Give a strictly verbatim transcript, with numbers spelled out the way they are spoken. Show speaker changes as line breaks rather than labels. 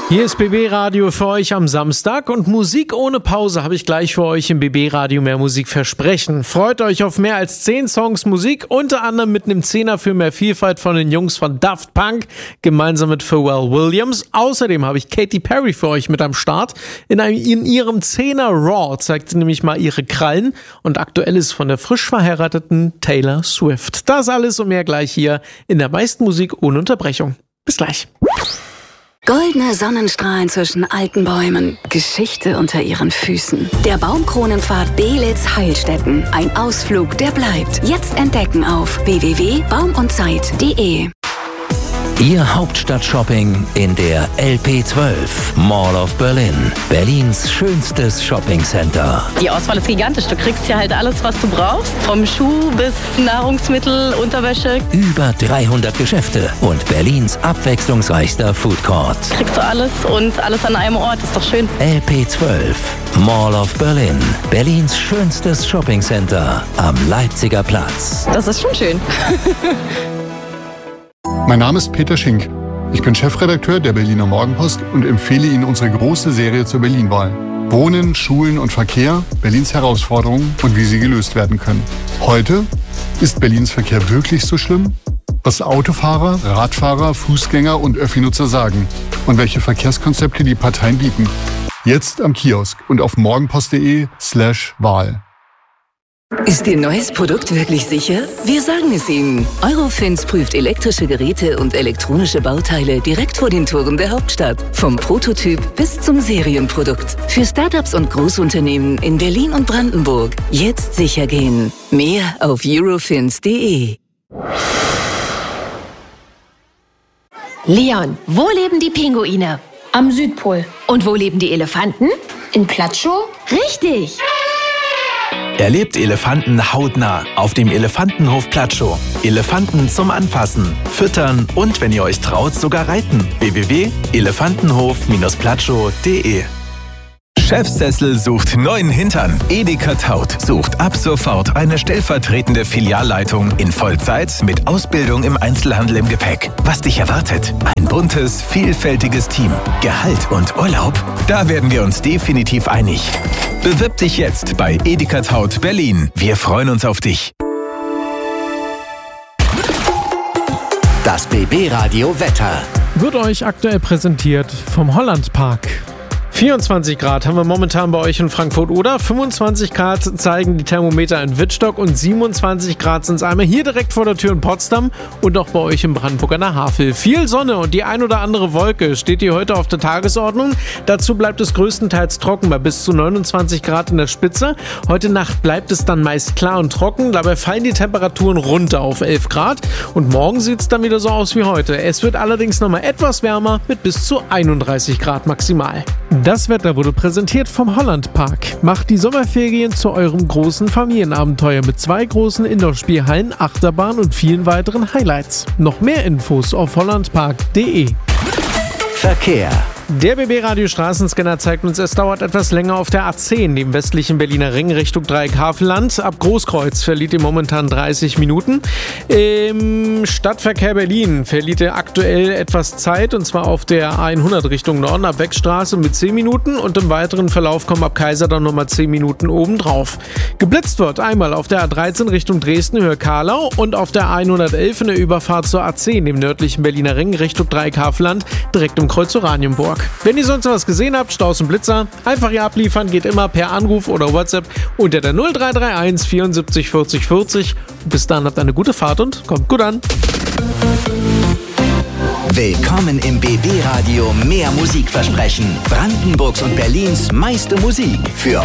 Hier ist B B Radio für euch am Samstag und Musik ohne Pause habe ich gleich für euch im B B Radio Mehr Musik versprechen. Freut euch auf mehr als zehn Songs Musik, unter anderem mit einem Zehner für mehr Vielfalt von den Jungs von Daft Punk, gemeinsam mit Pharrell Williams. Außerdem habe ich Katy Perry für euch mit am Start. In, einem, in ihrem Zehner Raw zeigt sie nämlich mal ihre Krallen und aktuell ist von der frisch verheirateten Taylor Swift. Das alles und mehr gleich hier in der meisten Musik ohne Unterbrechung. Bis gleich.
Goldene Sonnenstrahlen zwischen alten Bäumen, Geschichte unter ihren Füßen. Der Baumkronenpfad Belitz-Heilstätten. Ein Ausflug, der bleibt. Jetzt entdecken auf w w w punkt baum und zeit punkt de.
Ihr Hauptstadt-Shopping in der L P zwölf, Mall of Berlin. Berlins schönstes Shoppingcenter.
Die Auswahl ist gigantisch. Du kriegst hier halt alles, was du brauchst. Vom Schuh bis Nahrungsmittel, Unterwäsche.
Über dreihundert Geschäfte und Berlins abwechslungsreichster Foodcourt.
Kriegst du alles und alles an einem Ort. Ist doch schön.
L P zwölf, Mall of Berlin. Berlins schönstes Shoppingcenter am Leipziger Platz.
Das ist schon schön.
Mein Name ist Peter Schink. Ich bin Chefredakteur der Berliner Morgenpost und empfehle Ihnen unsere große Serie zur Berlin-Wahl. Wohnen, Schulen und Verkehr, Berlins Herausforderungen und wie sie gelöst werden können. Heute: Ist Berlins Verkehr wirklich so schlimm? Was Autofahrer, Radfahrer, Fußgänger und Öffi-Nutzer sagen und welche Verkehrskonzepte die Parteien bieten. Jetzt am Kiosk und auf morgenpost.de slash Wahl.
Ist Ihr neues Produkt wirklich sicher? Wir sagen es Ihnen. Eurofins prüft elektrische Geräte und elektronische Bauteile direkt vor den Toren der Hauptstadt. Vom Prototyp bis zum Serienprodukt. Für Startups und Großunternehmen in Berlin und Brandenburg. Jetzt sicher gehen. Mehr auf eurofins punkt de.
Leon, wo leben die Pinguine?
Am Südpol.
Und wo leben die Elefanten?
In Platschow?
Richtig!
Erlebt Elefanten hautnah auf dem Elefantenhof Platschow. Elefanten zum Anfassen, Füttern und, wenn ihr euch traut, sogar reiten. w w w punkt elefantenhof platschow punkt de. Chefsessel sucht neuen Hintern. Edeka Taut sucht ab sofort eine stellvertretende Filialleitung in Vollzeit mit Ausbildung im Einzelhandel im Gepäck. Was dich erwartet? Ein buntes, vielfältiges Team. Gehalt und Urlaub? Da werden wir uns definitiv einig. Bewirb dich jetzt bei Edeka Taut Berlin. Wir freuen uns auf dich.
Das B B Radio Wetter
wird euch aktuell präsentiert vom Holland Park. vierundzwanzig Grad haben wir momentan bei euch in Frankfurt-Oder. fünfundzwanzig Grad zeigen die Thermometer in Wittstock und siebenundzwanzig Grad sind es einmal hier direkt vor der Tür in Potsdam und auch bei euch in Brandenburg an der Havel. Viel Sonne und die ein oder andere Wolke steht hier heute auf der Tagesordnung. Dazu bleibt es größtenteils trocken bei bis zu neunundzwanzig Grad in der Spitze. Heute Nacht bleibt es dann meist klar und trocken. Dabei fallen die Temperaturen runter auf elf Grad und morgen sieht es dann wieder so aus wie heute. Es wird allerdings nochmal etwas wärmer mit bis zu einunddreißig Grad maximal. Das Wetter wurde präsentiert vom Holland Park. Macht die Sommerferien zu eurem großen Familienabenteuer mit zwei großen Indoor-Spielhallen, Achterbahn und vielen weiteren Highlights. Noch mehr Infos auf hollandpark punkt de.
Verkehr.
Der B B Radio Straßenscanner zeigt uns, es dauert etwas länger auf der A zehn, dem westlichen Berliner Ring Richtung Dreieck-Havelland. Ab Großkreuz verliert ihr momentan dreißig Minuten. Im Stadtverkehr Berlin verliert ihr aktuell etwas Zeit, und zwar auf der A hundert Richtung Norden ab Beckstraße mit zehn Minuten und im weiteren Verlauf kommen ab Kaiser dann nochmal zehn Minuten obendrauf. Geblitzt wird einmal auf der A dreizehn Richtung Dresden Höhe Karlau und auf der A hundertelf in der Überfahrt zur A zehn, dem nördlichen Berliner Ring Richtung Dreieck-Havelland, direkt im Kreuz Oranienburg. Wenn ihr sonst was gesehen habt, Staus und Blitzer, einfach hier abliefern, geht immer per Anruf oder WhatsApp unter der null drei drei eins vierundsiebzig vierzig vierzig. Bis dann habt eine gute Fahrt und kommt gut an.
Willkommen im B B Radio Mehr Musikversprechen. Brandenburgs und Berlins meiste Musik für